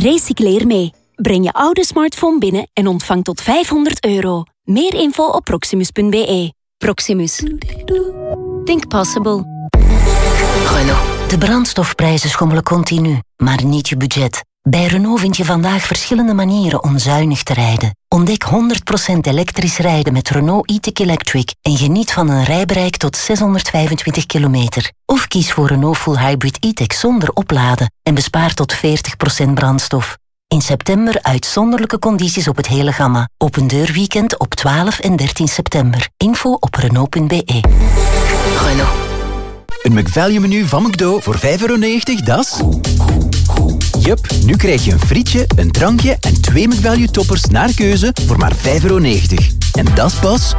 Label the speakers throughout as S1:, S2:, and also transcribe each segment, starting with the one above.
S1: Recycleer mee. Breng je oude smartphone binnen en ontvang tot €500. Meer info op proximus.be. Proximus. Think possible.
S2: Renault. De brandstofprijzen schommelen continu, maar niet je budget. Bij Renault vind je vandaag verschillende manieren om zuinig te rijden. Ontdek 100% elektrisch rijden met Renault e-tech Electric en geniet van een rijbereik tot 625 kilometer. Of kies voor Renault Full Hybrid e-tech zonder opladen en bespaar tot 40% brandstof. In september uitzonderlijke condities op het hele gamma. Open deurweekend op 12 en 13 september. Info op Renault.be. Renault.
S3: Een McValue-menu van McDo voor €5,90, dat is... Jup, nu krijg je een frietje, een drankje en 2 McValue-toppers naar keuze voor maar €5,90. En dat is pas...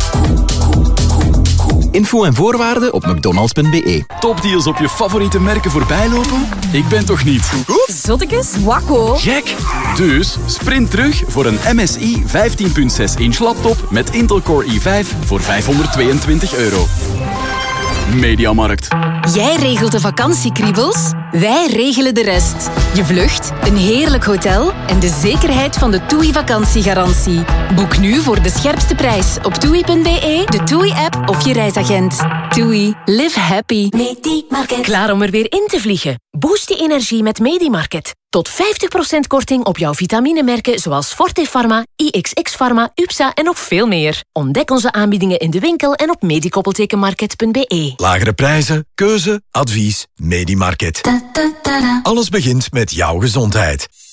S3: Info en voorwaarden op mcdonalds.be.
S4: Topdeals op je favoriete merken voorbijlopen? Ik ben toch niet...
S5: Zottekes? Wakko.
S4: Gek! Dus sprint terug voor een MSI 15.6-inch laptop met Intel Core i5 voor €522. Mediamarkt.
S5: Jij regelt de vakantiekriebels, wij regelen de rest. Je vlucht, een heerlijk hotel en de zekerheid van de TUI vakantiegarantie. Boek nu voor de scherpste prijs op TUI.be, de TUI-app of je reisagent. TUI. Live happy.
S1: Medimarket.
S6: Klaar om er weer in te vliegen? Boost je energie met Medimarket. Tot 50% korting op jouw vitaminemerken zoals Forte Pharma, IXX Pharma, UPSA en nog veel meer. Ontdek onze aanbiedingen in de winkel en op medikoppeltekenmarket.be.
S7: Lagere prijzen, keuze, advies, Medimarket. Alles begint met jouw gezondheid.